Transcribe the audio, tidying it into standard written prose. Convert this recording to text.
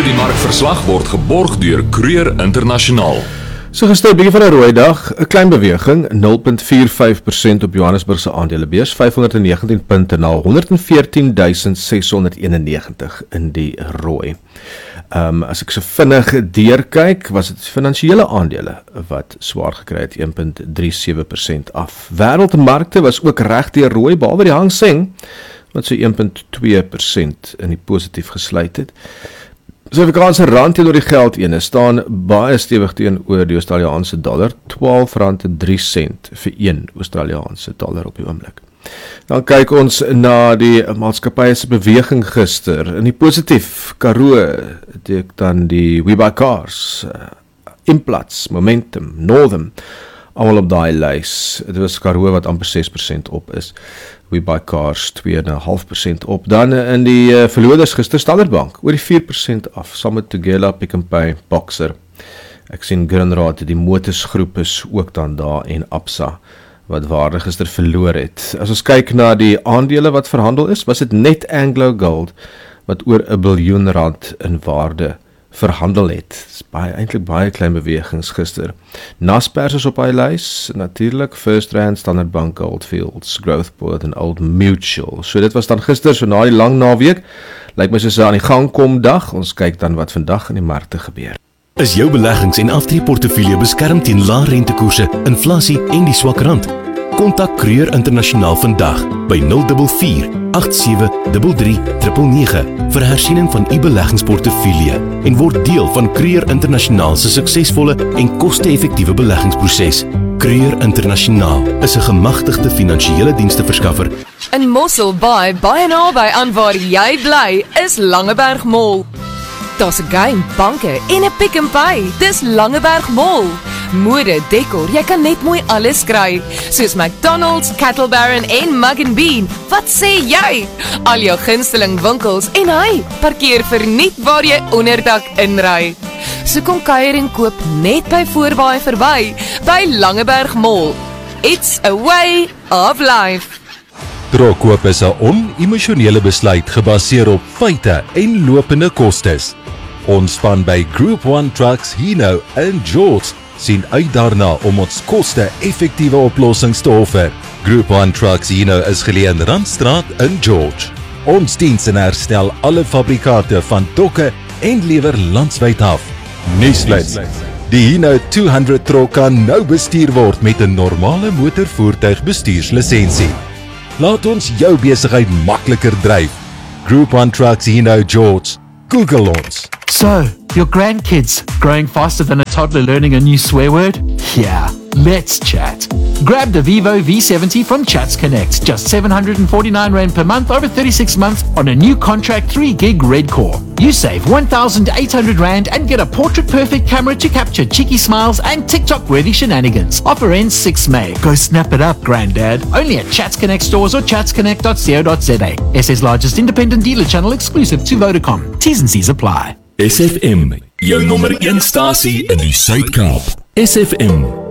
Hierdie markverslag word geborg deur Kreur Internasionaal. So gister 'n bietjie van 'n rooi dag, 'n klein beweging, 0.45% op Johannesburg se aandelebeurs, 519 punte na 114.691 in die rooi. As ek so vinnig deurkyk, was dit finansiële aandele wat swaar gekry het, 1.37% af. Wêreldmarkte was ook reg deur rooi, behalwe die Hang Seng wat so 1.2% in die positief gesluit het. Suid-Afrikaanse rand teenoor die geldene staan baie stewig teenoor die Australiese dollar, R12.03 vir 1 Australiese dollar op die oomblik. Dan kyk ons na die maatskappye se beweging gister. In die positief, Karoo, dan die WeBuyCars, Implats, Momentum, Northern, almal op daai lys. Dit was Karoo wat amper 6% op is. WeBuyCars 2,5% op. Dan in die verloders gister Standard Bank oor die 4% af, saam met Tugela, Pick n Pay, Boxer. Ek sien Grindrod, die Motors groep is ook dan daar en Absa wat waarde gister verloor het. As ons kyk na die aandele wat verhandel is, was dit net Anglo Gold wat oor R1 biljoen in waarde verhandel het. Dit is eintlik baie klein bewegings gister. Naspers is op hy lys, natuurlik First Rand, Standard Bank, Goldfields, Growthpoint en Old Mutual. So dit was dan gister, so na die lang naweek, lyk my soos aan die gang kom dag. Ons kyk dan wat vandag in die markte gebeur. Is jou beleggings- en aftreeportefeulje beskerm teen lae rentekoerse, inflasie en die swak rand? Kontak Kreur Internasionaal vandag by 044 8733 999 vir hersiening van u beleggingsportefeulje en word deel van Kreur Internasionaal se suksesvolle en koste-effektiewe beleggingsproses. Kreur Internasionaal is 'n gemagtigde finansiële diensteverskaffer. In Mossel Bay, baie naby aan waar jy bly, is Langeberg Mall. Daar's 'n game, banke en 'n Pick n Pay. Dis Langeberg Mall. Mode, dekor, jy kan net mooi alles kry, soos McDonald's, Cattle Baron en Mug & Bean. Wat sê jy? Al jou gunsteling winkels en hy, parkeer verniet waar jy onderdak inry. So kom kuier en koop net by Voorbaai verby, by Langeberg Mall. It's a way of life. Trokkoop is 'n on-emosionele besluit gebaseer op feite en lopende kostes. Ons span by Group 1 Trucks, Hino en George sien uit daarna om ons koste-effektiewe oplossings te offer. Group 1 Trucks Hino is geleë in Randstraat in George. Ons dienste herstel alle fabrikate van dokke en lewer landwyd af. Nuusflits. Die Hino 200 trok kan nou bestuur word met 'n normale motorvoertuig bestuurslisensie. Laat ons jou besigheid makliker dryf. Group 1 Trucks Hino George. Google ons. So, your grandkids growing faster than a toddler learning a new swear word? Yeah, let's chat. Grab the Vivo V70 from Chats Connect, just R749 per month over 36 months on a new contract 3 gig red core. You save R1,800 and get a portrait-perfect camera to capture cheeky smiles and TikTok-worthy shenanigans. Offer ends 6 May. Go snap it up, Granddad. Only at Chats Connect stores or chatsconnect.co.za. SA's largest independent dealer channel exclusive to Vodacom. T's and C's apply. SFM, jou nommer 1 stasie in die Suid-Kaap. SFM